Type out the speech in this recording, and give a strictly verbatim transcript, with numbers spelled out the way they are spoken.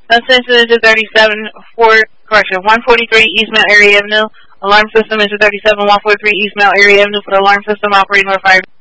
Attention to thirty-seven, four, correction, one forty-three East Mount Airy Avenue. Alarm system is thirty-seven, one forty-three East Mount Airy Avenue for the alarm system operating or fire.